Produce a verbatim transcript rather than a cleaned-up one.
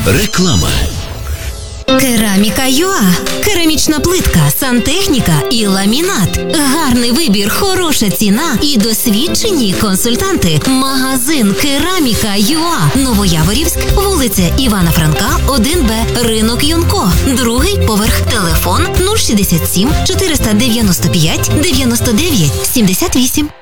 Реклама. Кераміка ЮА. Керамічна плитка, сантехніка і ламінат. Гарний вибір, хороша ціна і досвідчені консультанти. Магазин Кераміка ЮА. Новояворівськ, вулиця Івана Франка, один Б, ринок Юнко. Другий поверх. Телефон нуль шістдесят сім чотириста дев'яносто п'ять дев'яносто дев'ять сімдесят вісім.